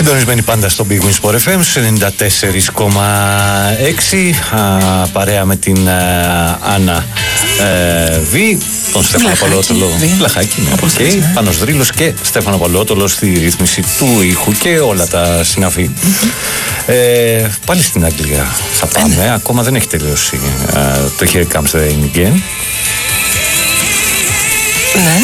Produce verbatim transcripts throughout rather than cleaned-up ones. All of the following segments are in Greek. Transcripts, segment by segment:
Συντονισμένοι πάντα στο Big Wins Sport εφ εμ ενενήντα τέσσερα κόμμα έξι, παρέα με την α, Άννα ε, Β, τον Στέφανο Παλαιότολο. Βλαχάκι, ναι, okay. Ναι. Πάνος Δρύλος και Στέφανο Παλαιότολο στη ρύθμιση του ήχου και όλα τα συναφή. Mm-hmm. Ε, πάλι στην Αγγλία θα πάμε, ε, ναι. Ακόμα δεν έχει τελειώσει ε, το Here Comes the Rain Again. Ναι.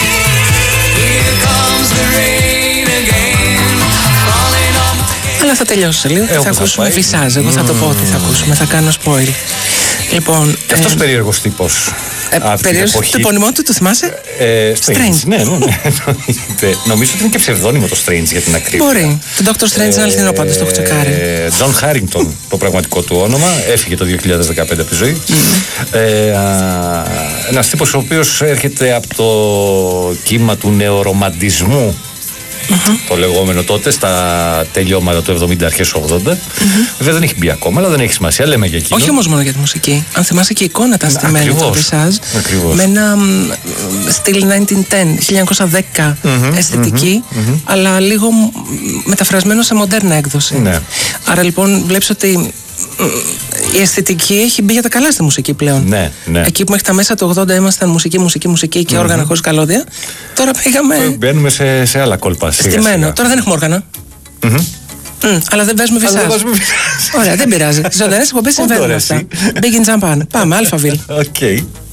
Αλλά θα τελειώσει λίγο και θα, θα ακούσουμε Visage. Εγώ mm. θα το πω ότι θα ακούσουμε, θα κάνω spoil. Λοιπόν, και αυτός ε, περίεργος τύπος. Ε, περίεργος, το επώνυμό του, το θυμάσαι? Ε, Strange. Strange. Ναι, ναι, ναι. Νομίζω ότι είναι και ψευδόνυμο το Strange για την ακρίβεια. Μπορεί. Το Doctor Strange είναι αληθινό, πάντως το έχω τσεκάρει. John Harrington, το πραγματικό του όνομα. Έφυγε το δύο χιλιάδες δεκαπέντε από τη ζωή. Mm. Ε, ένας τύπος ο οποίος έρχεται από το κύμα του νεορομαντισμού. Mm-hmm. Το λεγόμενο τότε στα τελειώματα του εβδομήντα αρχές ογδόντα. Mm-hmm. Βέβαια δεν έχει μπει ακόμα, αλλά δεν έχει σημασία, λέμε για εκείνο. Όχι όμως μόνο για τη μουσική. Αν θυμάσαι και η εικόνα ήταν στημένη το Visage με ένα στυλ χίλια εννιακόσια δέκα mm-hmm. αισθητική, mm-hmm. αλλά λίγο μεταφρασμένο σε μοντέρνα έκδοση. Ναι. Άρα λοιπόν βλέπεις ότι η αισθητική έχει μπει για τα καλά στη μουσική πλέον. Ναι, ναι. Εκεί που μέχρι τα μέσα του ογδόντα ήμασταν μουσική, μουσική, μουσική και mm-hmm. όργανα χωρίς καλώδια. Τώρα πήγαμε. Μπαίνουμε σε, σε άλλα κόλπα. Στημένο. Τώρα δεν έχουμε όργανα. Mm-hmm. Mm, αλλά δεν παίζουμε Visage. Ωραία, δεν πειράζει. Στις ζωντανές εκπομπές συμβαίνουν αυτά. Big in Japan. Πάμε, Alphaville. Okay.